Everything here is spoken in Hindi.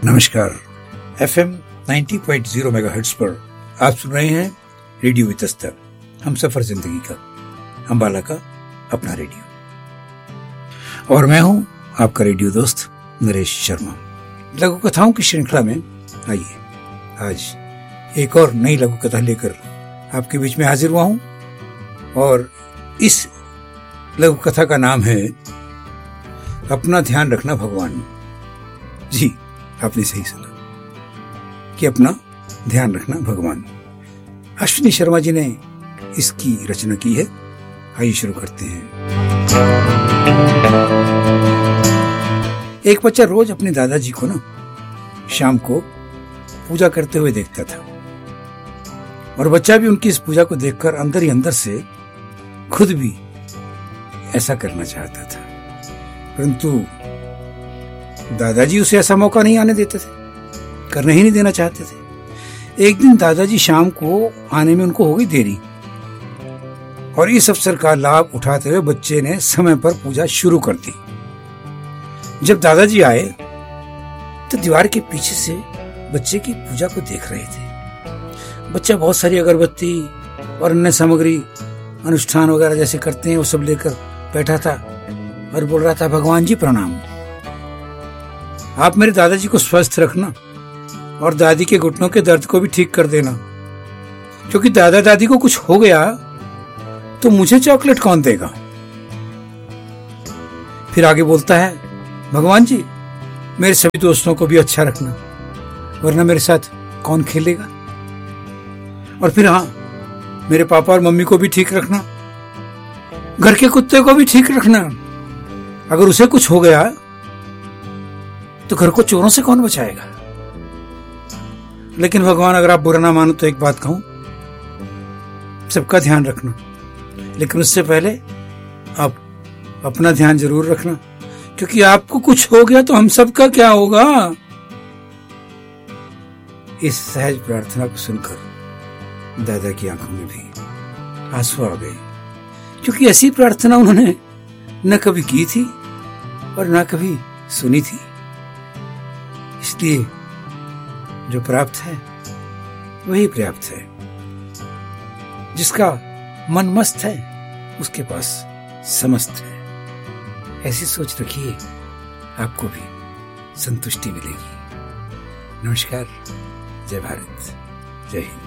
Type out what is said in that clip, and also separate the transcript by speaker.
Speaker 1: नमस्कार। FM 90.0 मेगाहर्ट्ज पर आप सुन रहे हैं रेडियो वितस्तर, हम सफर जिंदगी का, अंबाला का अपना रेडियो। और मैं हूं आपका रेडियो दोस्त नरेश शर्मा। लघु कथाओं की श्रृंखला में आइए आज एक और नई लघु कथा लेकर आपके बीच में हाजिर हुआ हूं। और इस लघु कथा का नाम है अपना ध्यान रखना भगवान। जी, आपने सही सुना कि अपना ध्यान रखना भगवान। अश्विनी शर्मा जी ने इसकी रचना की है। आइए शुरू करते हैं। एक बच्चा रोज अपने दादाजी को ना शाम को पूजा करते हुए देखता था, और बच्चा भी उनकी इस पूजा को देखकर अंदर ही अंदर से खुद भी ऐसा करना चाहता था, परंतु दादाजी उसे ऐसा मौका नहीं आने देते थे, करने ही नहीं देना चाहते थे। एक दिन दादाजी शाम को आने में उनको हो गई देरी, और इस अवसर का लाभ उठाते हुए बच्चे ने समय पर पूजा शुरू कर दी। जब दादाजी आए तो दीवार के पीछे से बच्चे की पूजा को देख रहे थे। बच्चा बहुत सारी अगरबत्ती और अन्य सामग्री, अनुष्ठान वगैरह जैसे करते हैं वो सब लेकर बैठा था और बोल रहा था, भगवान जी प्रणाम, आप मेरे दादाजी को स्वस्थ रखना और दादी के घुटनों के दर्द को भी ठीक कर देना, क्योंकि दादा दादी को कुछ हो गया तो मुझे चॉकलेट कौन देगा। फिर आगे बोलता है, भगवान जी मेरे सभी दोस्तों को भी अच्छा रखना, वरना मेरे साथ कौन खेलेगा। और फिर हाँ, मेरे पापा और मम्मी को भी ठीक रखना, घर के कुत्ते को भी ठीक रखना, अगर उसे कुछ हो गया तो घर को चोरों से कौन बचाएगा। लेकिन भगवान, अगर आप बुरा ना मानो तो एक बात कहूं, सबका ध्यान रखना, लेकिन उससे पहले आप अपना ध्यान जरूर रखना, क्योंकि आपको कुछ हो गया तो हम सबका क्या होगा। इस सहज प्रार्थना को सुनकर दादा की आंखों में भी आंसू आ गए, क्योंकि ऐसी प्रार्थना उन्होंने न कभी की थी और न कभी सुनी थी। इसलिए जो प्राप्त है वही पर्याप्त है। जिसका मन मस्त है उसके पास समस्त है। ऐसी सोच रखिए, आपको भी संतुष्टि मिलेगी। नमस्कार, जय भारत, जय हिंद।